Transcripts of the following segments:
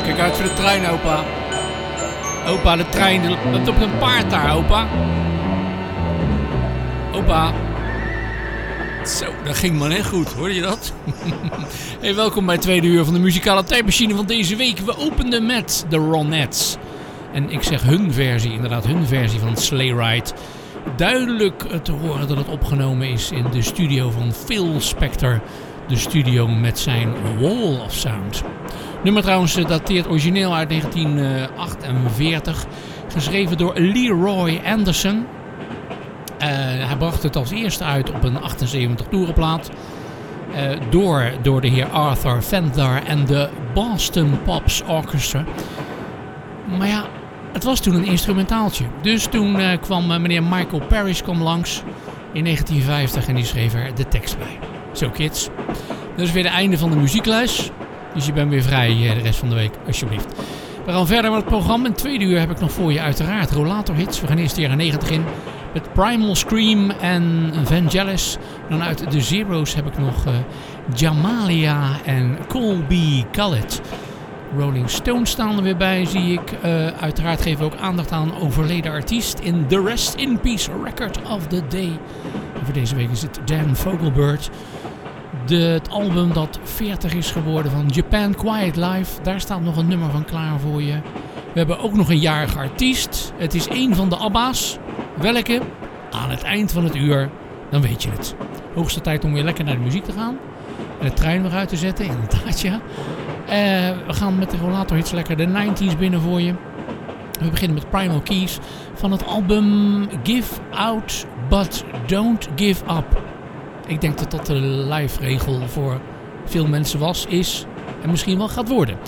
Kijk uit voor de trein, opa. Opa, de trein loopt op een paard daar, opa. Opa. Zo, dat ging maar net goed, hoorde je dat? Hey, welkom bij het tweede uur van de muzikale tijdmachine van deze week. We openden met de Ronettes. En ik zeg hun versie, inderdaad hun versie van Sleigh Ride. Duidelijk te horen dat het opgenomen is in de studio van Phil Spector. De studio met zijn Wall of Sound. Nummer trouwens dateert origineel uit 1948. Geschreven door Leroy Anderson. Hij bracht het als eerste uit op een 78 toerenplaat. Door de heer Arthur Fendler en de Boston Pops Orchestra. Maar ja, het was toen een instrumentaaltje. Dus toen kwam meneer Michael Parrish langs in 1950 en die schreef er de tekst bij. Zo kids. Dat is weer het einde van de muziekles. Dus je bent weer vrij de rest van de week, alsjeblieft. We gaan verder met het programma. In het tweede uur heb ik nog voor je uiteraard rollatorhits. We gaan eerst de jaren 90 in. Met Primal Scream en Vangelis. Dan uit de Zero's heb ik nog Jamalia en Colby Khaled. Rolling Stones staan er weer bij, zie ik. Uiteraard geven we ook aandacht aan overleden artiest in The Rest in Peace Record of the Day. En voor deze week is het Dan Fogelberg. Het album dat 40 is geworden van Japan Quiet Life. Daar staat nog een nummer van klaar voor je. We hebben ook nog een jarige artiest. Het is een van de ABBA's. Welke? Aan het eind van het uur, dan weet je het. Hoogste tijd om weer lekker naar de muziek te gaan. En de trein weer uit te zetten, inderdaad ja. We gaan met de rollatorhits lekker de 90s binnen voor je. We beginnen met Primal Keys van het album Give Out But Don't Give Up. Ik denk dat dat de live regel voor veel mensen was, is en misschien wel gaat worden.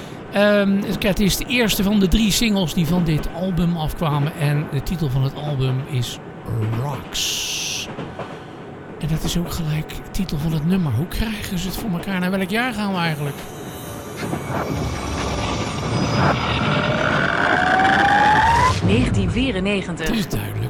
Het is de eerste van de 3 singles die van dit album afkwamen. En de titel van het album is Rocks. En dat is ook gelijk de titel van het nummer. Hoe krijgen ze het voor elkaar? Naar welk jaar gaan we eigenlijk? ...1994. Het is duidelijk.